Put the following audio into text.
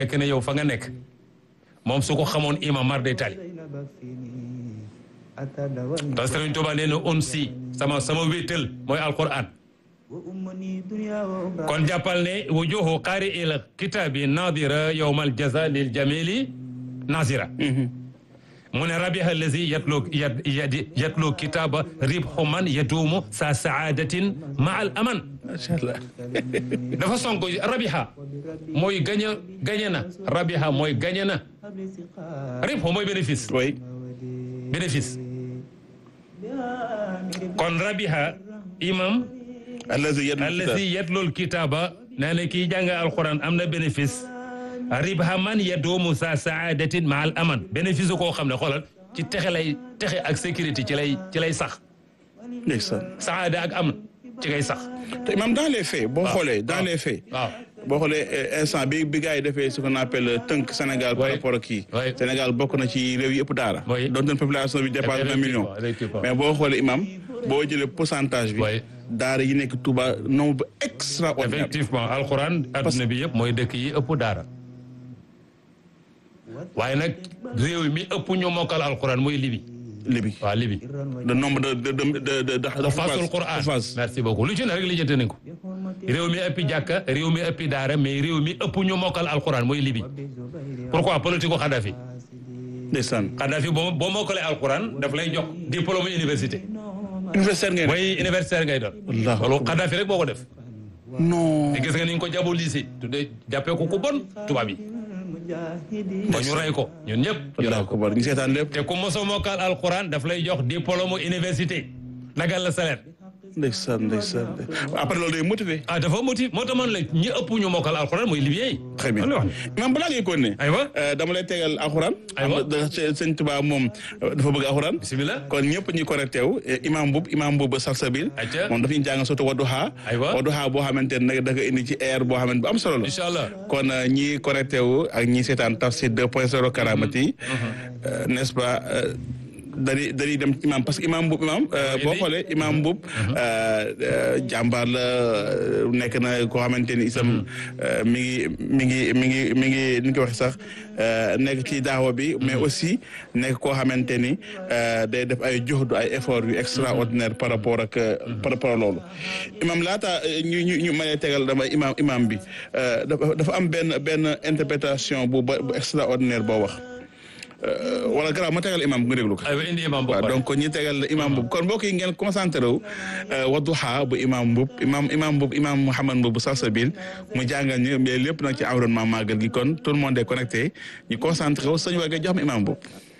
fekk ne yow fa nga nekk moom su ko xamoon imam mar day tali te Sëriñ Tuubaa nee na unsi sama wéttal mooy alquran kon jàppal ne wujuhu qaari il kitaabi nadira yowmal jaza lil jamili nazira mu ne rabiha allazi yatlu kitaaba ribhu man yaduumu sa saadatin ma al aman macha allah dafa sonk rabiha mooy gañe na rabiha mooy gañe na ribhu mooy bénéfice oui bénéfice kon rabiha imam allazi yatlul kitaaba nee na kii jàng alquran am na bénéfice ribha man yadoomu sa saadatin ma al aman bénéfice koo xam ne xoolal ci texe ak sécurité ci lay sax ndeysaan saada ak am ci ngay sax te imam dans les faits boo xoolee dans les faits waaw boo xoolee instant bi gars yi defee ce qu'on appelle tënk Sénégal par rapport ak kii Sénégal bokk na ci réew yi ëpp daara doon ten population bi dépasse 20 millions mais boo xoolee imam boo jëlee pourcentage bi daara yi nekk Touba nombre extraordinaire effectivement alxuraan adduna bi yëpp mooy dëkk yi ëpp daara waaye nag réew mi ëpp ñu mokkal alxuraan mooy Libi waaw Libi le nombre de fasul Qur'an merci beaucoup lu ci ne rek li jënte nañ ko réew mi ëppi jàkka réew mi ëppi daara mais réew mi ëpp ñu mokkal alxuraan mooy Libi pourquoi politique Kadhafi ndeysaan Kadhafi boo mokkalee alxuraan daf lay jox diplôme université universitaire ngay doon loolu Kadhafi rek boo ko def non te gis nga ni ñu ko diaboliser tuddee jàppee ko ku bon tubaab yi ba ñu rey ko ñun ñëpp ñu seetaan lépp te ku mosoo mokkal alxuraan daf lay jox diplôme université nagal la salaire ndeysaan après loolu day motivé dafa motivé moo tax man la ñi ëpp ñu mokkal alxuraan mooy libyen yi très bien imam balaa ngay continuer aywa dama lay tegal alxuraan aywa sëñ Tuubaa moom dafa bëgg alxuraan bismillah kon ñëpp ñu connecté wu imam Mbub Salsabil moom dafa ñu jàng soto Wadduha boo xamante ne nag da nga indi ci air boo xamante bu am solo la inshallah kon ñi connecté wu ak ñi seetaan Tafsir 2.0 Karamati n'est-ce pas dañuy dem imam parce que imam Mbub boo xoolee imam Mbub jàmbaar la nekk na koo xamante ni isam mi ngi ni ko waxee sax nekk ci daawa bi mais aussi nekk koo xamante ni day def ay juhdu ay effort yu extraordinaire par rapport ak loolu imam laata ñu mënee tegal dama imam bi dafa am benn interprétation bu extraordinaire boo wax wala garaaw ma tegal imam nga déglu ko. aywa indi imam boobu donc ñi tegal imam boobu kon mbokk yi ngeen concentré wu Wadduha bu imam Mbub imam Mouhamed Mbub Salsabil mu jàngal ñu mais lépp nag ci environnement màggal gi kon tout le monde est connecté ñu concentré wu sëñ wa nga jox ma imam Mbub